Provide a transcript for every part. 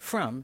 From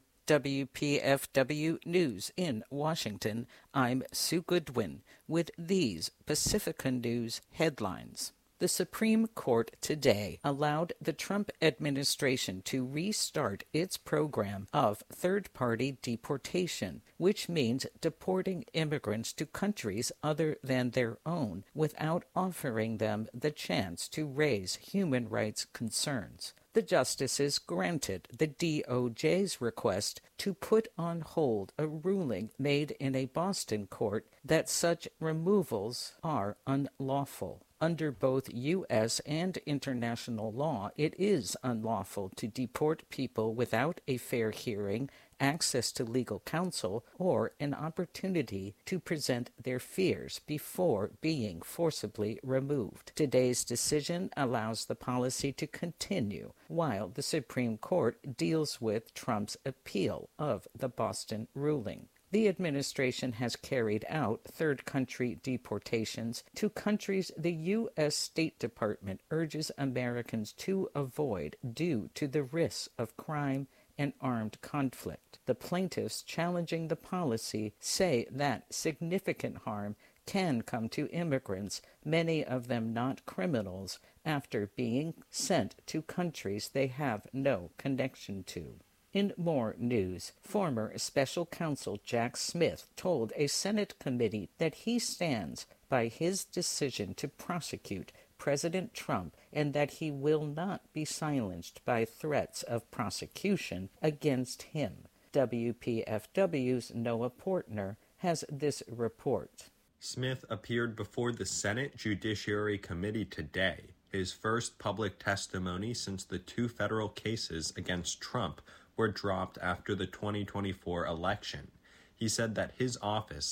WPFW News in Washington, I'm Sue Goodwin with these Pacifica News headlines. The Supreme Court today allowed the Trump administration to restart its program of third-party deportation, which means deporting immigrants to countries other than their own without offering them the chance to raise human rights concerns. The justices granted the DOJ's request to put on hold a ruling made in a Boston court that such removals are unlawful. Under both U.S. and international law, it is unlawful to deport people without a fair hearing, access to legal counsel, or an opportunity to present their fears before being forcibly removed. Today's decision allows the policy to continue while the Supreme Court deals with Trump's appeal of the Boston ruling. The administration has carried out third country deportations to countries the U.S. State Department urges Americans to avoid due to the risks of crime and armed conflict. The plaintiffs challenging the policy say that significant harm can come to immigrants, many of them not criminals, after being sent to countries they have no connection to. In more news, former special counsel Jack Smith told a Senate committee that he stands by his decision to prosecute President Trump and that he will not be silenced by threats of prosecution against him. WPFW's Noah Portner has this report. Smith appeared before the Senate Judiciary Committee today, his first public testimony since the two federal cases against Trump were dropped after the 2024 election. He said that his office